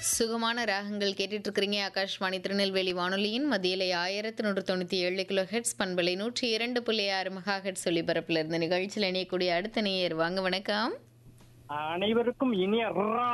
சுகமான ராகங்கள் கேட்டுட்டு இருக்கிறீங்க. ஆகாஷ்வாணி திருநெல்வேலி வானொலியின் மத்தியிலே 1197 கிலோ ஹெட்ஸ் பண்பலை 102.6 மெகா ஹெட்ஸ் ஒலிபரப்பில் இருந்த நிகழ்ச்சியில் இணையக்கூடிய அடுத்த நேயர் வாங்க. வணக்கம். அனைவருக்கும் இனிய